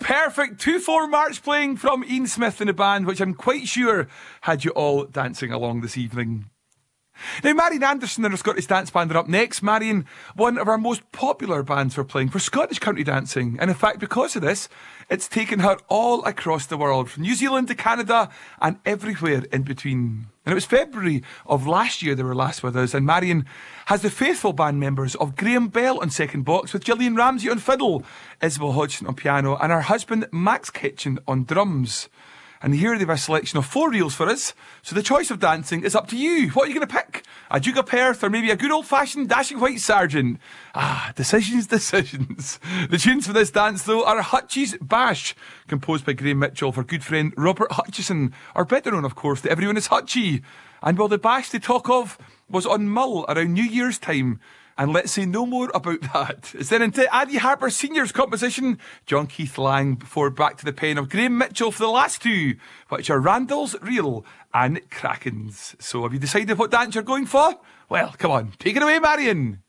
perfect 2/4 march playing from Ian Smith and the band, which I'm quite sure had you all dancing along this evening. Now, Marian Anderson and her Scottish Dance Band are up next. Marian, one of our most popular bands for playing for Scottish country dancing. And in fact, because of this, it's taken her all across the world, from New Zealand to Canada and everywhere in between. And it was February of last year they were last with us, and Marian has the faithful band members of Graham Bell on second box, with Gillian Ramsey on fiddle, Isabel Hodgson on piano, and her husband Max Kitchen on drums. And here they have a selection of 4 reels for us, so the choice of dancing is up to you. What are you going to pick? A Duke of Perth or maybe a good old-fashioned Dashing White Sergeant? Decisions. The tunes for this dance, though, are Hutchie's Bash, composed by Graham Mitchell for good friend Robert Hutchison, or better known, of course, to everyone as Hutchie. And well, the bash they talk of was on Mull around New Year's time. And let's say no more about that. It's then into Addie Harper Sr.'s composition, John Keith Lang, before back to the pen of Graham Mitchell for the last 2, which are Randall's Reel and Kraken's. So have you decided what dance you're going for? Well, come on, take it away, Marian.